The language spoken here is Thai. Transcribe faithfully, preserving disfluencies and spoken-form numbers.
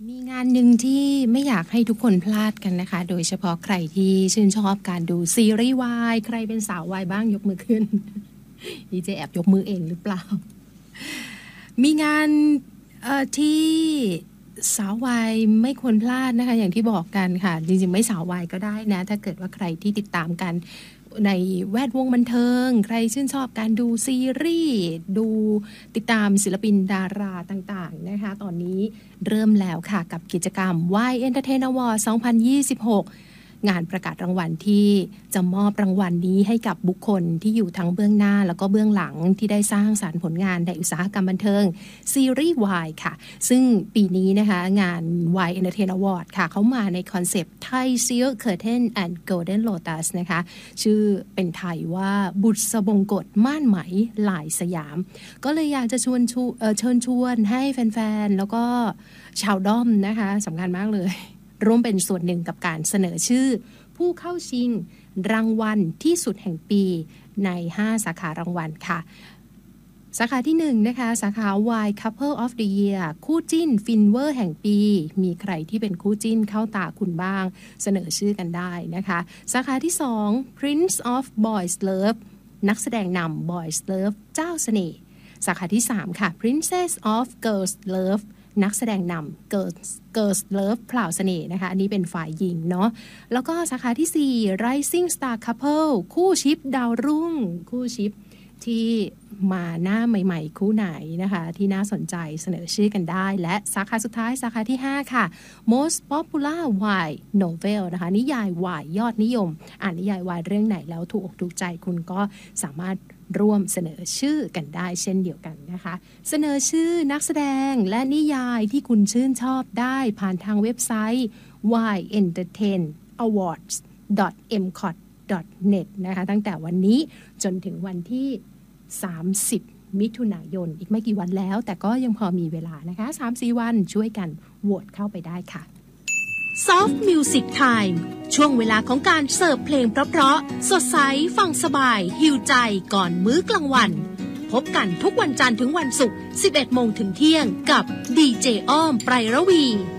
มีงานหนึ่งที่ไม่อยากให้ทุกคนพลาดกันนะคะโดยเฉพาะใครที่ชื่นชอบการดูซีรีส์วายใครเป็นสาววายบ้างยกมือขึ้นดีเจแอบยกมือเองหรือเปล่ามีงานเอ่อที่สาววายไม่ควรพลาดนะคะอย่างที่บอกกันค่ะจริงๆไม่สาววายก็ได้นะถ้าเกิดว่าใครที่ติดตามกันในแวดวงบันเทิงใครชื่นชอบการดูซีรีส์ดูติดตามศิลปินดาราต่างๆนะคะตอนนี้เริ่มแล้วค่ะกับกิจกรรม วาย Entertain Award สองพันยี่สิบหกงานประกาศรางวัลที่จะมอบรางวัลนี้ให้กับบุคคลที่อยู่ทั้งเบื้องหน้าแล้วก็เบื้องหลังที่ได้สร้างสรรค์ผลงานในอุตสาหกรรมบันเทิงซีรีส์วายค่ะซึ่งปีนี้นะคะงาน วาย Entertain Award ค่ะเขามาในคอนเซปต์ Thai Silk Curtain and Golden Lotus นะคะชื่อเป็นไทยว่าบุษบงกตม่านไหมลายสยามก็เลยอยากจะชวนชูเอ่อเชิญชวนให้แฟนๆแล้วก็ชาวด้อมนะคะสำคัญมากเลยร่วมเป็นส่วนหนึ่งกับการเสนอชื่อผู้เข้าชิงรางวัลที่สุดแห่งปีในห้าสาขารางวัลค่ะสาขาที่หนึ่งนะคะสาขา Y Couple of the Year คู่จิ้นฟินเวอร์แห่งปีมีใครที่เป็นคู่จิ้นเข้าตาคุณบ้างเสนอชื่อกันได้นะคะสาขาที่สอง Prince of Boys Love นักแสดงนำ Boys Love เจ้าเสน่ห์สาขาที่สามค่ะ Princess of Girls Loveนักแสดงนำ Girls Girls Love พล่าวเสน่ห์นะคะอันนี้เป็นฝ่ายหญิงเนาะแล้วก็สาขาที่สี่ Rising Star Couple คู่ชิปดาวรุ่งคู่ชิปที่มาหน้าใหม่ๆคู่ไหนนะคะที่น่าสนใจเสนอชื่อกันได้และสาขาสุดท้ายสาขาที่ห้าค่ะ Most Popular Y Novel นะคะนิยายวายยอดนิยมอ่านนิยายวายเรื่องไหนแล้วถูกอกถูกใจคุณก็สามารถร่วมเสนอชื่อกันได้เช่นเดียวกันนะคะเสนอชื่อนักแสดงและนิยายที่คุณชื่นชอบได้ผ่านทางเว็บไซต์ วาย เอ็นเตอร์เทน อวอร์ดส์ ดอท เอ็ม คอท ดอท เน็ต นะคะตั้งแต่วันนี้จนถึงวันที่สามสิบมิถุนายนอีกไม่กี่วันแล้วแต่ก็ยังพอมีเวลานะคะ สามถึงสี่ วันช่วยกันโหวตเข้าไปได้ค่ะ Soft Music Time ช่วงเวลาของการเสิร์ฟเพลงเพราะๆสดใสฟังสบายหิวใจก่อนมื้อกลางวันพบกันทุกวันจันทร์ถึงวันศุกร์ สิบเอ็ดโมงถึงเที่ยงกับดีเจอ้อมไพรระวี